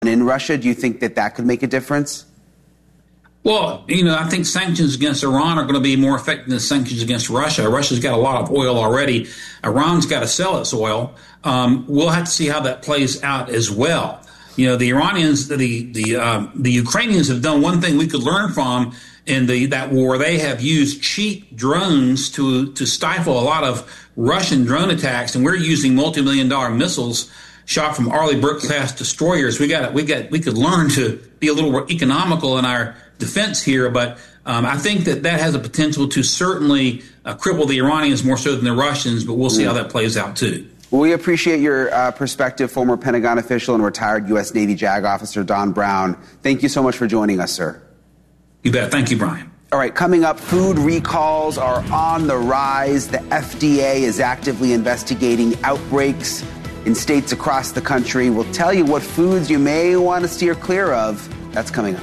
in Russia? Do you think that could make a difference? Well, I think sanctions against Iran are going to be more effective than sanctions against Russia. Russia's got a lot of oil already. Iran's got to sell its oil. We'll have to see how that plays out as well. The Iranians, the Ukrainians have done one thing we could learn from in that war. They have used cheap drones to stifle a lot of Russian drone attacks, and we're using multi-million-dollar missiles shot from Arleigh Burke-class destroyers. We could learn to be a little more economical in our defense here, but I think that has a potential to certainly cripple the Iranians more so than the Russians, but we'll see how that plays out too. Well, we appreciate your perspective, former Pentagon official and retired U.S. Navy JAG officer Don Brown. Thank you so much for joining us, sir. You bet. Thank you, Brian. All right, coming up, food recalls are on the rise. The FDA is actively investigating outbreaks in states across the country. We'll tell you what foods you may want to steer clear of. That's coming up.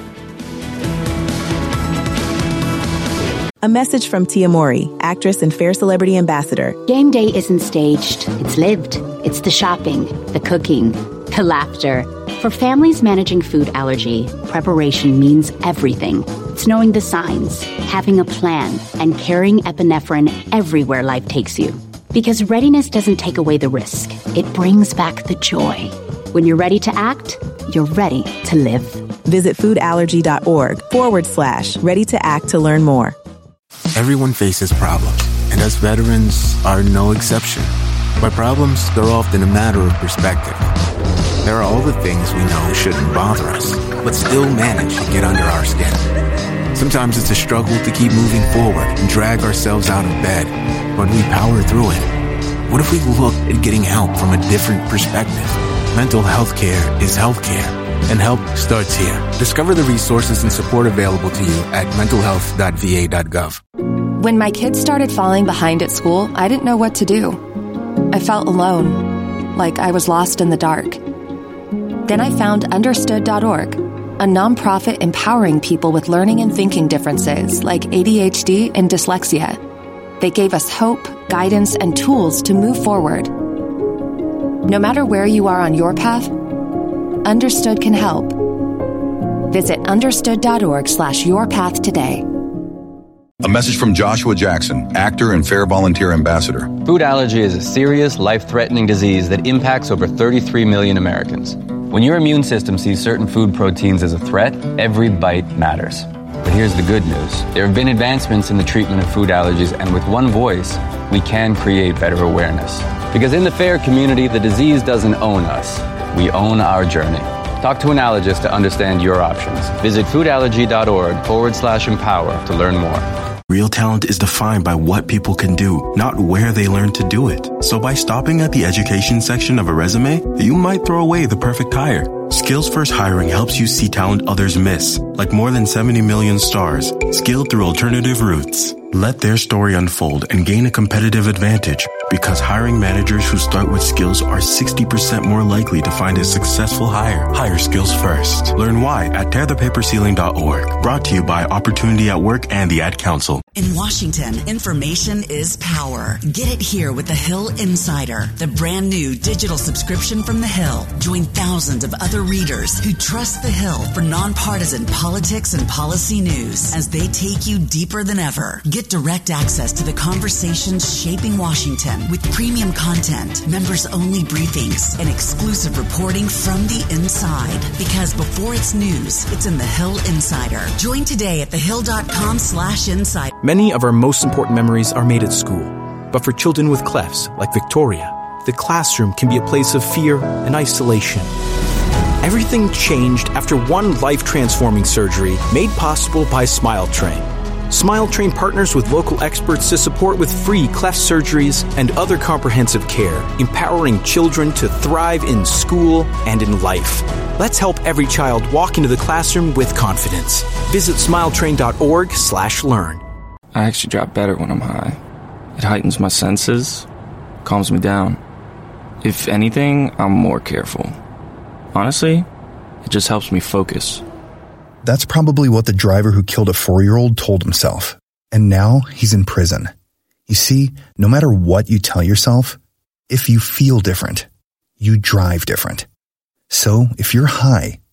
A message from Tia Mowry, actress and Fair Celebrity Ambassador. Game day isn't staged. It's lived. It's the shopping, the cooking, the laughter. For families managing food allergy, preparation means everything. It's knowing the signs, having a plan, and carrying epinephrine everywhere life takes you. Because readiness doesn't take away the risk. It brings back the joy. When you're ready to act, you're ready to live. Visit foodallergy.org/ready to act to learn more. Everyone faces problems, and us veterans are no exception. By problems, they're often a matter of perspective. There are all the things we know shouldn't bother us, but still manage to get under our skin. Sometimes it's a struggle to keep moving forward and drag ourselves out of bed, but we power through it. What if we looked at getting help from a different perspective? Mental health care is healthcare, and help starts here. Discover the resources and support available to you at mentalhealth.va.gov. When my kids started falling behind at school, I didn't know what to do. I felt alone, like I was lost in the dark. Then I found Understood.org, a nonprofit empowering people with learning and thinking differences like ADHD and dyslexia. They gave us hope, guidance, and tools to move forward. No matter where you are on your path, Understood can help. Visit understood.org/yourpath today. A message from Joshua Jackson, actor and Fair Volunteer Ambassador. Food allergy is a serious, life-threatening disease that impacts over 33 million Americans. When your immune system sees certain food proteins as a threat, every bite matters. But here's the good news. There have been advancements in the treatment of food allergies, and with one voice, we can create better awareness. Because in the FAIR community, the disease doesn't own us. We own our journey. Talk to an allergist to understand your options. Visit foodallergy.org/empower to learn more. Real talent is defined by what people can do, not where they learn to do it. So by stopping at the education section of a resume, you might throw away the perfect hire. Skills First Hiring helps you see talent others miss, like more than 70 million stars, skilled through alternative routes. Let their story unfold and gain a competitive advantage, because hiring managers who start with skills are 60% more likely to find a successful hire. Hire skills first. Learn why at tearthepaperceiling.org. Brought to you by Opportunity at Work and the Ad Council. In Washington, information is power. Get it here with The Hill Insider, the brand new digital subscription from The Hill. Join thousands of other readers who trust The Hill for nonpartisan politics and policy news as they take you deeper than ever. Get direct access to the conversations shaping Washington with premium content, members-only briefings, and exclusive reporting from the inside. Because before it's news, it's in The Hill Insider. Join today at thehill.com/insider. Many of our most important memories are made at school. But for children with clefs, like Victoria, the classroom can be a place of fear and isolation. Everything changed after one life-transforming surgery made possible by SmileTrain. SmileTrain partners with local experts to support with free cleft surgeries and other comprehensive care, empowering children to thrive in school and in life. Let's help every child walk into the classroom with confidence. Visit smiletrain.org/learn. I actually drop better when I'm high. It heightens my senses, calms me down. If anything, I'm more careful. Honestly, it just helps me focus. That's probably what the driver who killed a 4-year-old told himself. And now he's in prison. You see, no matter what you tell yourself, if you feel different, you drive different. So if you're high,